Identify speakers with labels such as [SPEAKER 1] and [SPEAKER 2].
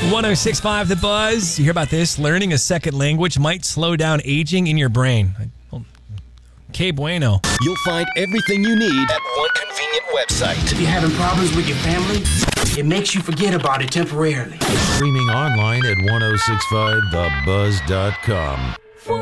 [SPEAKER 1] 106.5 The Buzz. You hear about this? Learning a second language might slow down aging in your brain. Que bueno.
[SPEAKER 2] You'll find everything you need at one convenient website.
[SPEAKER 3] If you're having problems with your family, it makes you forget about it temporarily.
[SPEAKER 4] Streaming online at 1065thebuzz.com.